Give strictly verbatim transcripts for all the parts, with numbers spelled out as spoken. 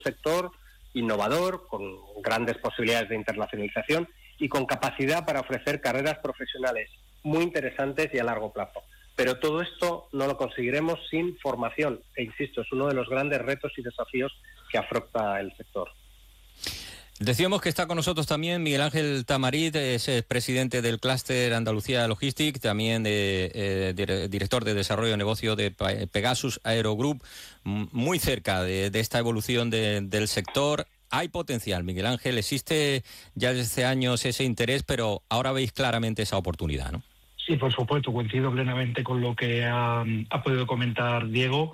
sector innovador, con grandes posibilidades de internacionalización y con capacidad para ofrecer carreras profesionales muy interesantes y a largo plazo. Pero todo esto no lo conseguiremos sin formación, e insisto, es uno de los grandes retos y desafíos que afronta el sector. Decíamos que está con nosotros también Miguel Ángel Tamarit, es presidente del Clúster Andalucía Logistics, también de, eh, director de desarrollo de negocio de Pegasus Aero Group, muy cerca de, de esta evolución de, del sector. Hay potencial, Miguel Ángel, existe ya desde hace años ese interés, pero ahora veis claramente esa oportunidad, ¿no? Sí, por supuesto, coincido plenamente con lo que ha, ha podido comentar Diego.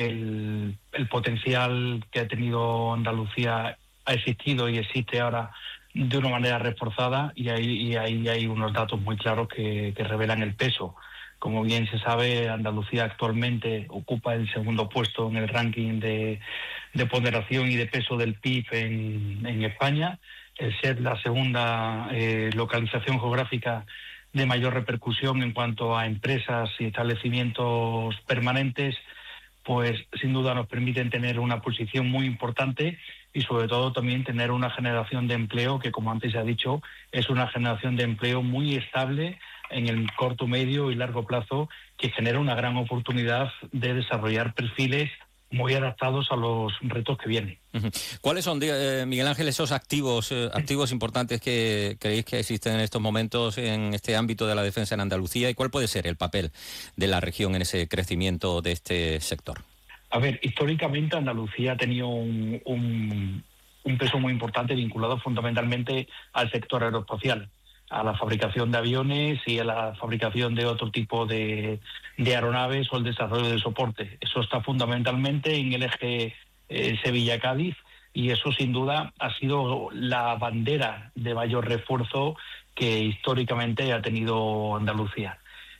El, el potencial que ha tenido Andalucía ha existido y existe ahora de una manera reforzada, y ahí, y ahí hay unos datos muy claros que, que revelan el peso. Como bien se sabe, Andalucía actualmente ocupa el segundo puesto en el ranking de, de ponderación y de peso del P I B en, en España. El ser la segunda eh, localización geográfica de mayor repercusión en cuanto a empresas y establecimientos permanentes, pues sin duda nos permiten tener una posición muy importante y sobre todo también tener una generación de empleo que, como antes se ha dicho, es una generación de empleo muy estable en el corto, medio y largo plazo, que genera una gran oportunidad de desarrollar perfiles muy adaptados a los retos que vienen. ¿Cuáles son, eh, Miguel Ángel, esos activos eh, activos importantes que creéis que existen en estos momentos en este ámbito de la defensa en Andalucía, y cuál puede ser el papel de la región en ese crecimiento de este sector? A ver, históricamente Andalucía ha tenido un, un, un peso muy importante vinculado fundamentalmente al sector aeroespacial, a la fabricación de aviones y a la fabricación de otro tipo de, de aeronaves o el desarrollo de soporte. Eso está fundamentalmente en el eje eh, Sevilla-Cádiz, y eso sin duda ha sido la bandera de mayor refuerzo que históricamente ha tenido Andalucía.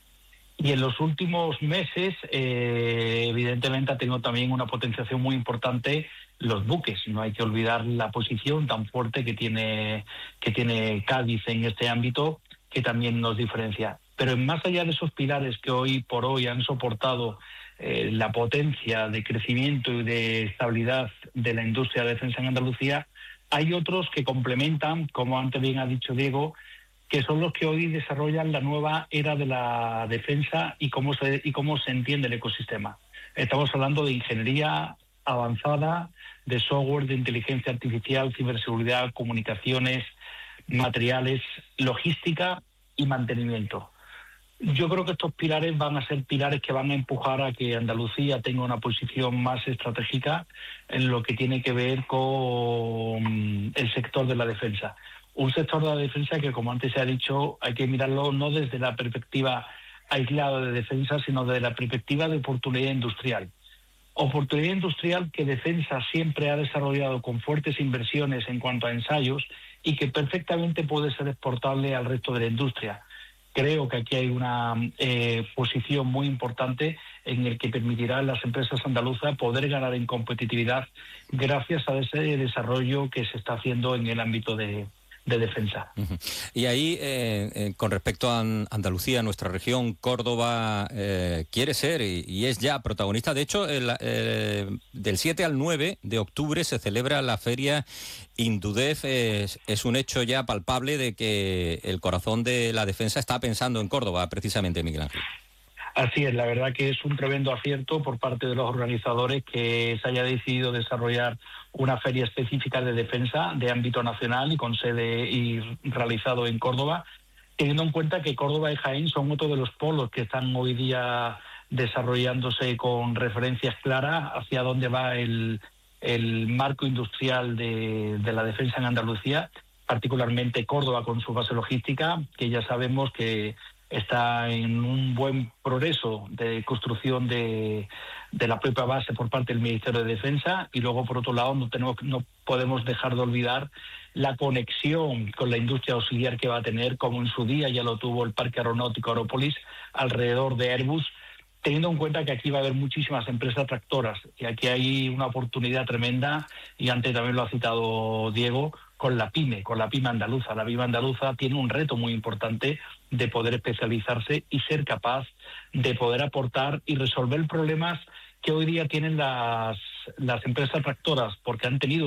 Y en los últimos meses, eh, evidentemente, ha tenido también una potenciación muy importante los buques. No hay que olvidar la posición tan fuerte que tiene, que tiene Cádiz en este ámbito, que también nos diferencia. Pero más allá de esos pilares que hoy por hoy han soportado eh, la potencia de crecimiento y de estabilidad de la industria de defensa en Andalucía, hay otros que complementan, como antes bien ha dicho Diego, que son los que hoy desarrollan la nueva era de la defensa y cómo se, y cómo se entiende el ecosistema. Estamos hablando de ingeniería avanzada, de software, de inteligencia artificial, ciberseguridad, comunicaciones, materiales, logística y mantenimiento. Yo creo que estos pilares van a ser pilares que van a empujar a que Andalucía tenga una posición más estratégica en lo que tiene que ver con el sector de la defensa. Un sector de la defensa que, como antes se ha dicho, hay que mirarlo no desde la perspectiva aislada de defensa, sino desde la perspectiva de oportunidad industrial. Oportunidad industrial que Defensa siempre ha desarrollado con fuertes inversiones en cuanto a ensayos y que perfectamente puede ser exportable al resto de la industria. Creo que aquí hay una eh, posición muy importante en el que permitirá a las empresas andaluzas poder ganar en competitividad gracias a ese desarrollo que se está haciendo en el ámbito de de defensa. Uh-huh. Y ahí, eh, eh, con respecto a Andalucía, nuestra región, Córdoba, eh, quiere ser y, y es ya protagonista. De hecho, el, eh, del siete al nueve de octubre se celebra la feria Indudef. Es, es un hecho ya palpable de que el corazón de la defensa está pensando en Córdoba, precisamente, Miguel Ángel. Así es, la verdad que es un tremendo acierto por parte de los organizadores que se haya decidido desarrollar una feria específica de defensa de ámbito nacional y con sede y realizado en Córdoba, teniendo en cuenta que Córdoba y Jaén son otro de los polos que están hoy día desarrollándose con referencias claras hacia dónde va el, el marco industrial de, de la defensa en Andalucía, particularmente Córdoba con su base logística, que ya sabemos que está en un buen progreso de construcción de, de la propia base por parte del Ministerio de Defensa, y luego por otro lado no tenemos no podemos dejar de olvidar la conexión con la industria auxiliar que va a tener, como en su día ya lo tuvo el Parque Aeronáutico Aerópolis alrededor de Airbus, teniendo en cuenta que aquí va a haber muchísimas empresas tractoras y aquí hay una oportunidad tremenda, y antes también lo ha citado Diego, con la PYME, con la PYME andaluza. La PYME andaluza tiene un reto muy importante de poder especializarse y ser capaz de poder aportar y resolver problemas que hoy día tienen las las empresas tractoras, porque han tenido